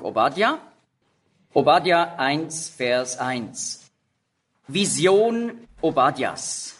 Obadja. Obadja 1, Vers 1. Vision Obadjas.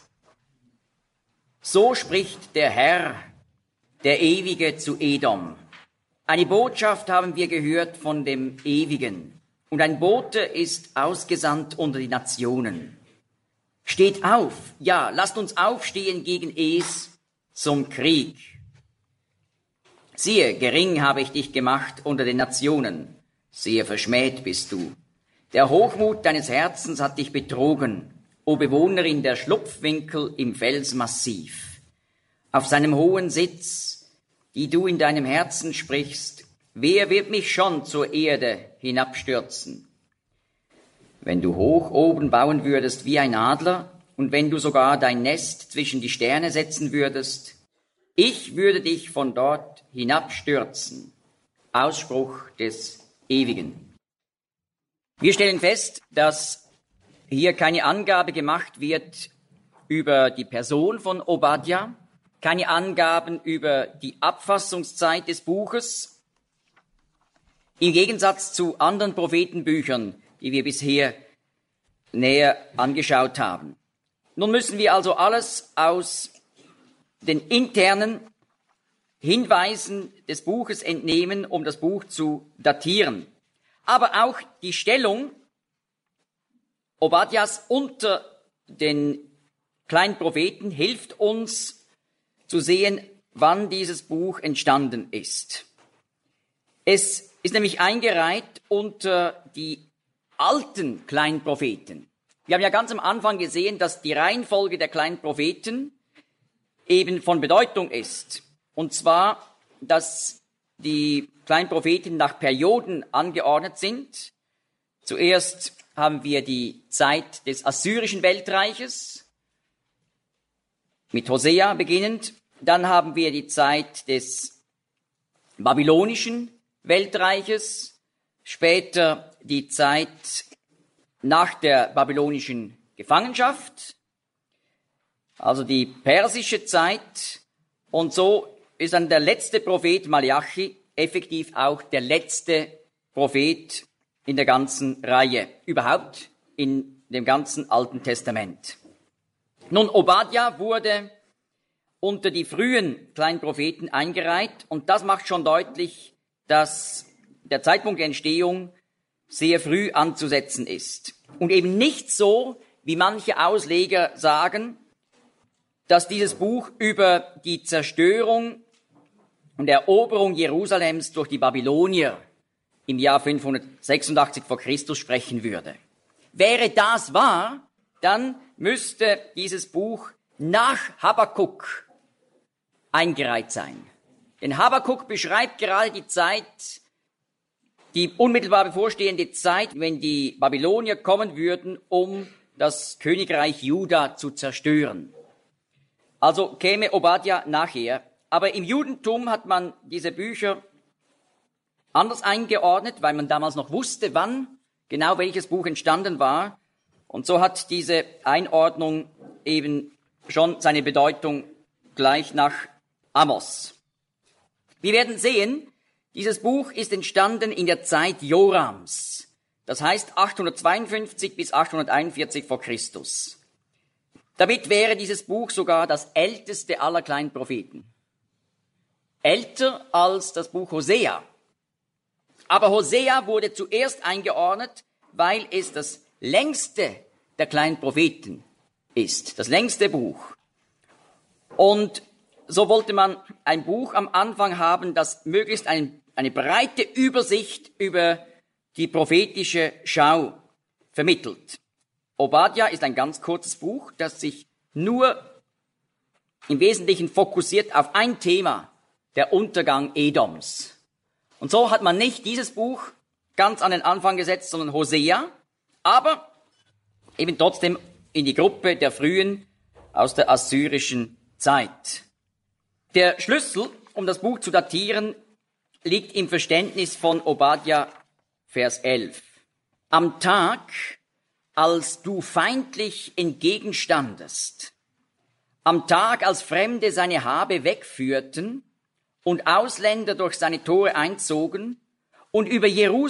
So spricht der Herr, der Ewige, zu Edom. Eine Botschaft haben wir gehört von dem Ewigen. Und ein Bote ist ausgesandt unter die Nationen. Steht auf, ja, lasst uns aufstehen gegen Es zum Krieg. Siehe, gering habe ich dich gemacht unter den Nationen. Sehr verschmäht bist du. Der Hochmut deines Herzens hat dich betrogen, o Bewohnerin der Schlupfwinkel im Felsmassiv. Auf seinem hohen Sitz, die du in deinem Herzen sprichst, wer wird mich schon zur Erde hinabstürzen? Wenn du hoch oben bauen würdest wie ein Adler und wenn du sogar dein Nest zwischen die Sterne setzen würdest, ich würde dich von dort hinabstürzen. Ausspruch des Ewigen. Wir stellen fest, dass hier keine Angabe gemacht wird über die Person von Obadja, keine Angaben über die Abfassungszeit des Buches, im Gegensatz zu anderen Prophetenbüchern, die wir bisher näher angeschaut haben. Nun müssen wir also alles aus den internen Hinweisen des Buches entnehmen, um das Buch zu datieren. Aber auch die Stellung Obadjas unter den kleinen Propheten hilft uns zu sehen, wann dieses Buch entstanden ist. Es ist nämlich eingereiht unter die alten kleinen Propheten. Wir haben ja ganz am Anfang gesehen, dass die Reihenfolge der kleinen Propheten eben von Bedeutung ist. Und zwar, dass die kleinen Propheten nach Perioden angeordnet sind. Zuerst haben wir die Zeit des assyrischen Weltreiches, mit Hosea beginnend. Dann haben wir die Zeit des babylonischen Weltreiches, später die Zeit nach der babylonischen Gefangenschaft, also die persische Zeit. Und so ist dann der letzte Prophet Malachi effektiv auch der letzte Prophet in der ganzen Reihe, überhaupt in dem ganzen Alten Testament. Nun, Obadja wurde unter die frühen kleinen Propheten eingereiht und das macht schon deutlich, dass der Zeitpunkt der Entstehung sehr früh anzusetzen ist. Und eben nicht so, wie manche Ausleger sagen, dass dieses Buch über die Zerstörung und Eroberung Jerusalems durch die Babylonier im Jahr 586 vor Christus sprechen würde. Wäre das wahr, dann müsste dieses Buch nach Habakuk eingereiht sein. Denn Habakuk beschreibt gerade die Zeit, die unmittelbar bevorstehende Zeit, wenn die Babylonier kommen würden, um das Königreich Juda zu zerstören. Also käme Obadja nachher. Aber im Judentum hat man diese Bücher anders eingeordnet, weil man damals noch wusste, wann genau welches Buch entstanden war. Und so hat diese Einordnung eben schon seine Bedeutung gleich nach Amos. Wir werden sehen, dieses Buch ist entstanden in der Zeit Jorams. Das heißt 852 bis 841 vor Christus. Damit wäre dieses Buch sogar das älteste aller kleinen Propheten. Älter als das Buch Hosea. Aber Hosea wurde zuerst eingeordnet, weil es das längste der kleinen Propheten ist. Das längste Buch. Und so wollte man ein Buch am Anfang haben, das möglichst eine breite Übersicht über die prophetische Schau vermittelt. Obadja ist ein ganz kurzes Buch, das sich nur im Wesentlichen fokussiert auf ein Thema, der Untergang Edoms. Und so hat man nicht dieses Buch ganz an den Anfang gesetzt, sondern Hosea, aber eben trotzdem in die Gruppe der Frühen aus der assyrischen Zeit. Der Schlüssel, um das Buch zu datieren, liegt im Verständnis von Obadja, Vers 11. Am Tag, als du feindlich entgegenstandest, am Tag, als Fremde seine Habe wegführten und Ausländer durch seine Tore einzogen und über Jerusalem